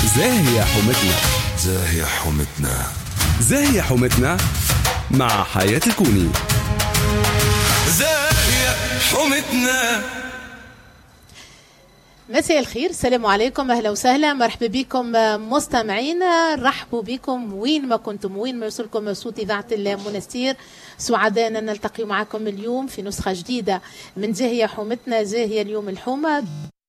زاهية حومتنا. زاهية حومتنا. زاهية حومتنا مع حياة الكوني. زاهية حومتنا. مساء الخير، السلام عليكم، اهلا وسهلا، مرحبا بكم مستمعينا، رحبوا بكم وين ما كنتم، وين ما يوصلكم صوت اذاعه المنستير. سعداء ان نلتقي معكم اليوم في نسخه جديده من زاهيه حومتنا. زاهيه اليوم الحومه